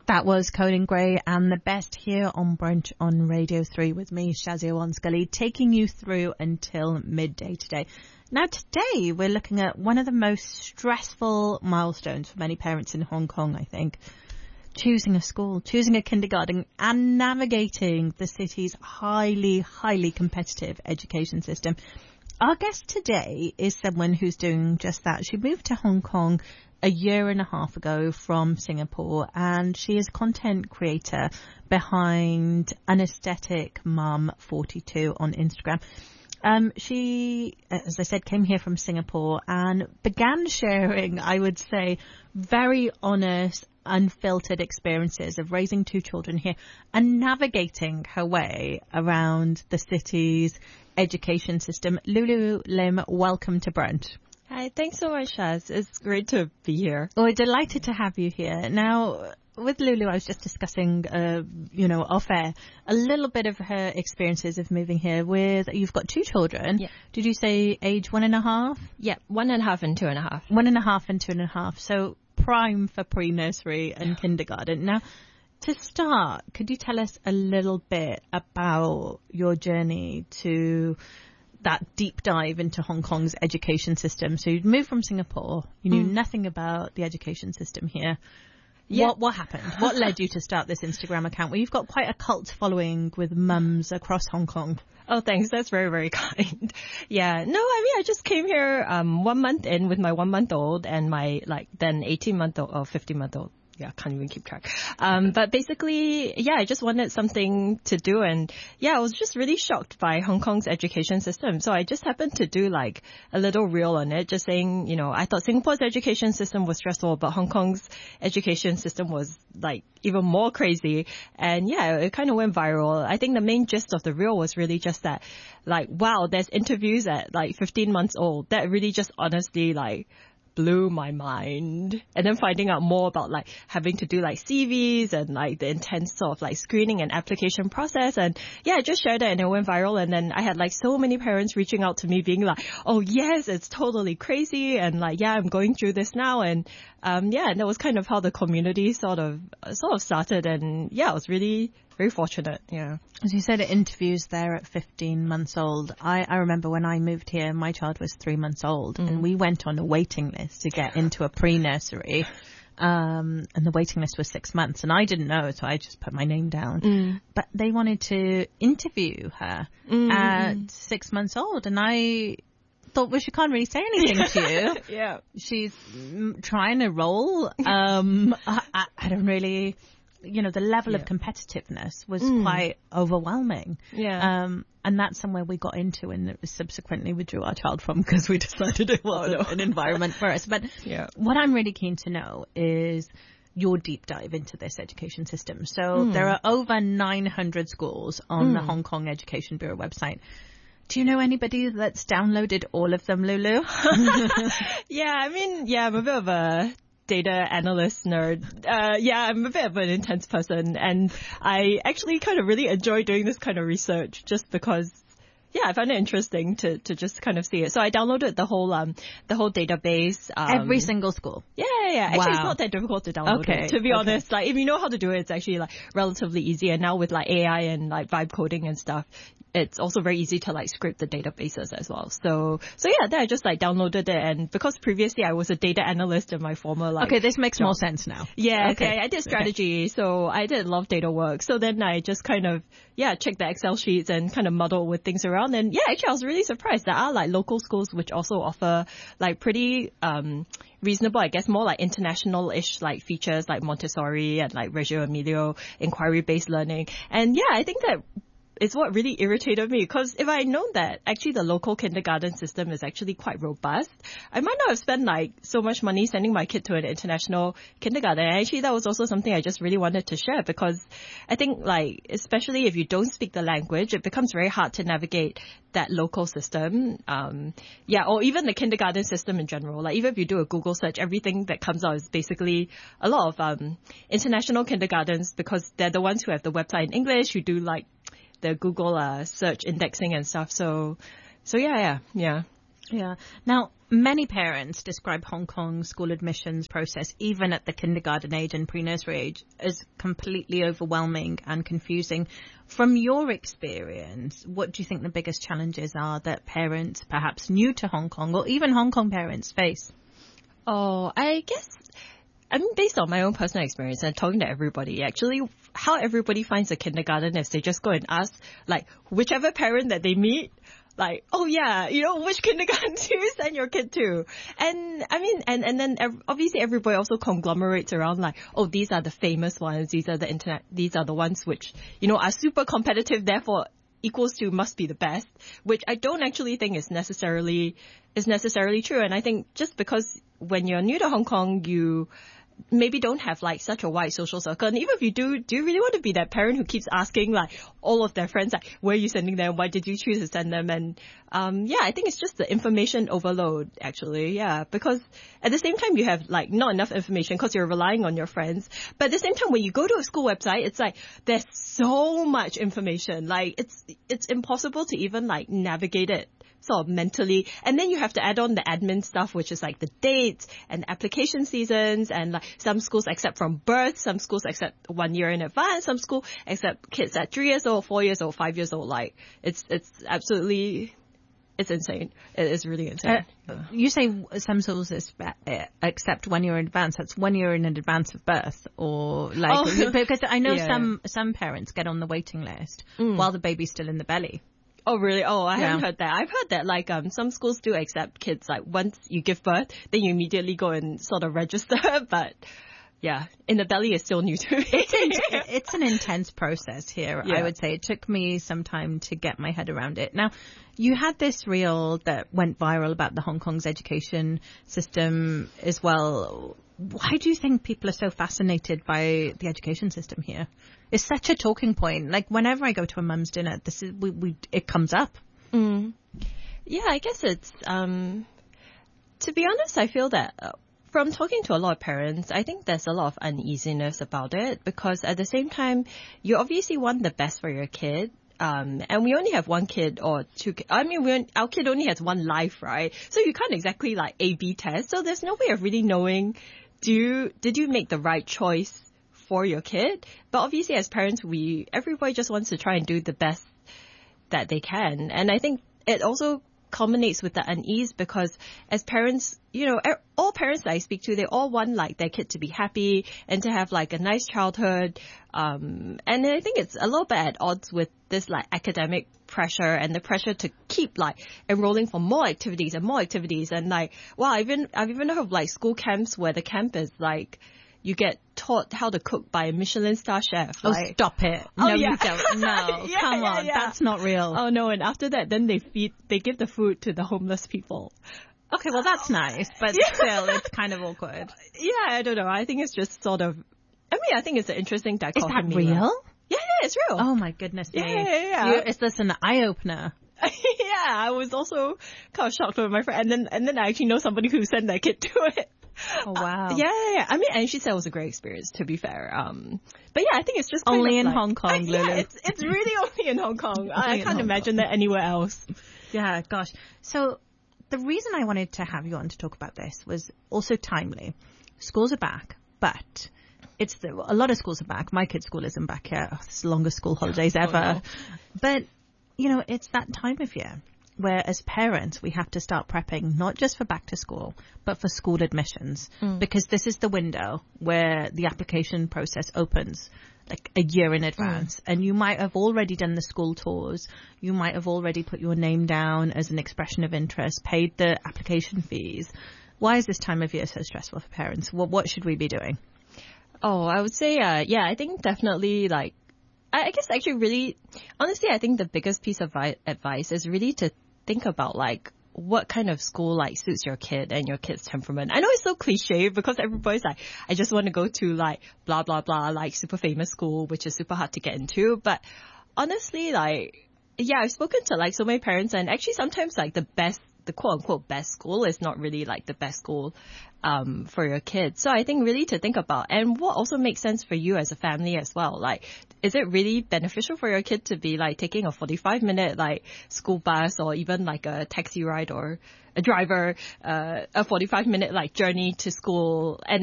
That was Conan Gray and the best here on Brunch on Radio 3 with me, Shazia Wanscully, taking you through until midday today. Now today we're looking at one of the most stressful milestones for many parents in Hong Kong, I think. Choosing a school, choosing a kindergarten and navigating the city's highly competitive education system. Our guest today is someone who's doing just that. She moved to Hong Kong a year and a half ago from Singapore, and she is a content creator behind Anesthetic Mum 42 on Instagram. She, as I said, came here from Singapore and began sharing, I would say, very honest, unfiltered experiences of raising two children here and navigating her way around the city's education system. Lulu Lim, welcome to Brunch. Hi, thanks so much, Shaz. It's great to be here. Oh, we're delighted to have you here. Now, with Lulu, I was just discussing, off air, a little bit of her experiences of moving here with, you've got two children. Yeah. Did you say age 1.5? Yeah, 1.5 and 2.5. 1.5 and 2.5. So prime for pre-nursery and kindergarten. Now, to start, could you tell us a little bit about your journey to that deep dive into Hong Kong's education system? So you'd moved from Singapore. You knew nothing about the education system here. Yeah. What happened? What led you to start this Instagram account where you've got quite a cult following with mums across Hong Kong? Oh, thanks. That's very, very kind. Yeah. No, I mean, I just came here 1 month in with my 1 month old and my then 18-month-old or 15-month-old. Yeah, can't even keep track. But basically, yeah, I just wanted something to do. And yeah, I was just really shocked by Hong Kong's education system. So I just happened to do like a little reel on it, just saying, I thought Singapore's education system was stressful, but Hong Kong's education system was like even more crazy. And yeah, it kind of went viral. I think the main gist of the reel was really just that, like, wow, there's interviews at like 15 months old. That really just honestly like blew my mind. And then finding out more about like having to do like CVs and like the intense sort of like screening and application process. And yeah, I just shared it and it went viral. And then I had like so many parents reaching out to me being like, oh yes, it's totally crazy. And like, yeah, I'm going through this now. And and that was kind of how the community sort of started. And yeah, I was really very fortunate. Yeah. As you said, interviews there at 15 months old. I remember when I moved here, my child was 3 months old and we went on a waiting list to get into a pre-nursery. And the waiting list was 6 months and I didn't know, so I just put my name down. But they wanted to interview her at 6 months old and I thought, well, she can't really say anything to you. Yeah. She's trying to roll. I don't really, the level of competitiveness was quite overwhelming. Yeah. And that's somewhere we got into and subsequently withdrew our child from because we decided it wasn't an environment for us. But what I'm really keen to know is your deep dive into this education system. So there are over 900 schools on the Hong Kong Education Bureau website. Do you know anybody that's downloaded all of them, Lulu? Yeah, I mean, I'm a bit of a data analyst nerd. I'm a bit of an intense person and I actually kind of really enjoy doing this kind of research just because I found it interesting to just kind of see it. So I downloaded the whole database. Every single school. Yeah. Actually, it's not that difficult to download it, to be honest. Like, if you know how to do it, it's actually like relatively easy. And now with like AI and like vibe coding and stuff, it's also very easy to like scrape the databases as well. So then I just like downloaded it. And because previously I was a data analyst in my former like. Okay, this makes more sense now. Yeah. Okay. I did strategy. So I did a lot of data work. So then I just kind of, checked the Excel sheets and kind of muddled with things around. And actually I was really surprised. There are like local schools which also offer like pretty, reasonable, I guess, more like international-ish like features like Montessori and like Reggio Emilia inquiry-based learning. And I think that is what really irritated me because if I had known that actually the local kindergarten system is actually quite robust, I might not have spent like so much money sending my kid to an international kindergarten. And actually that was also something I just really wanted to share because I think like, especially if you don't speak the language, it becomes very hard to navigate that local system. Or even the kindergarten system in general. Like even if you do a Google search, everything that comes out is basically a lot of international kindergartens because they're the ones who have the website in English, who do like the Google search indexing and stuff. So yeah. Yeah. Now, many parents describe Hong Kong's school admissions process, even at the kindergarten age and pre-nursery age, as completely overwhelming and confusing. From your experience, what do you think the biggest challenges are that parents, perhaps new to Hong Kong, or even Hong Kong parents face? Oh, I guess, I mean, based on my own personal experience and talking to everybody, actually, how everybody finds a kindergarten is they just go and ask, like, whichever parent that they meet, like, oh yeah, you know, which kindergarten do you send your kid to? And I mean, and then obviously everybody also conglomerates around like, oh, these are the famous ones, these are the ones which, you know, are super competitive, therefore equals to must be the best, which I don't actually think is necessarily true. And I think just because when you're new to Hong Kong, you maybe don't have like such a wide social circle. And even if you do you really want to be that parent who keeps asking like all of their friends, like, where are you sending them? Why did you choose to send them? And I think it's just the information overload, actually. Yeah, because at the same time you have like not enough information because you're relying on your friends. But at the same time, when you go to a school website, it's like there's so much information. Like it's impossible to even like navigate it sort of mentally. And then you have to add on the admin stuff, which is like the dates and application seasons, and like some schools accept from birth, some schools accept 1 year in advance, some schools accept kids at 3 years old, 4 years old, 5 years old. Like it's absolutely, it's insane. It is really insane. You say some schools accept 1 year in advance. That's 1 year in advance of birth, or like because I know some parents get on the waiting list while the baby's still in the belly. Oh, really? Oh, I haven't heard that. I've heard that, like, some schools do accept kids, like, once you give birth, then you immediately go and sort of register. But, yeah, in the belly is still new to me. It's an intense process here, I would say. It took me some time to get my head around it. Now, you had this reel that went viral about the Hong Kong's education system as well. Why do you think people are so fascinated by the education system here? It's such a talking point. Like, whenever I go to a mum's dinner, it comes up. Yeah, I guess it's, to be honest, I feel that from talking to a lot of parents, I think there's a lot of uneasiness about it, because at the same time, you obviously want the best for your kid. And we only have one kid or two. I mean, our kid only has one life, right? So you can't exactly like A/B test. So there's no way of really knowing, did you make the right choice for your kid? But obviously as parents, everybody just wants to try and do the best that they can. And I think it also culminates with the unease, because as parents, you know, all parents that I speak to, they all want like their kid to be happy and to have like a nice childhood. And I think it's a little bit at odds with this like academic pressure and the pressure to keep like enrolling for more activities. And like, wow, I've even heard of like school camps where the camp is like, you get taught how to cook by a Michelin star chef. Oh, like, stop it. No, you don't. No, come on. That's not real. Oh, no. And after that, then they give the food to the homeless people. Okay, well, that's nice. But still, it's kind of awkward. Yeah, I don't know. I think it's just sort of, I think it's an interesting dichotomy. Is that real? Yeah, it's real. Oh, my goodness me. Yeah. Is this an eye-opener? Yeah, I was also kind of shocked with my friend. And then I actually know somebody who sent their kid to it. Oh, wow. Yeah. I mean, and she said it was a great experience, to be fair. But yeah, I think it's just only in Hong Kong, Lulu. Yeah, it's really only in Hong Kong. I can't imagine that anywhere else. Yeah, gosh. So the reason I wanted to have you on to talk about this was also timely. Schools are back, but a lot of schools are back. My kid's school isn't back yet. It's the longest school holidays ever. No. But, you know, it's that time of year where as parents we have to start prepping not just for back to school but for school admissions, because this is the window where the application process opens like a year in advance. And you might have already done the school tours, you might have already put your name down as an expression of interest, paid the application fees. Why is this time of year so stressful for parents? What should we be doing? Oh, I would say I think definitely like I guess actually really honestly I think the biggest piece of advice is really to think about like what kind of school like suits your kid and your kid's temperament. I know it's so cliche because everybody's like, I just want to go to like blah blah blah, like super famous school which is super hard to get into. But honestly, like, yeah, I've spoken to like so many parents, and actually sometimes like the the quote unquote best school is not really like the best school for your kids. So I think really to think about, and what also makes sense for you as a family as well. Like, is it really beneficial for your kid to be like taking a 45-minute like school bus, or even like a taxi ride, or a driver, a 45-minute like journey to school, and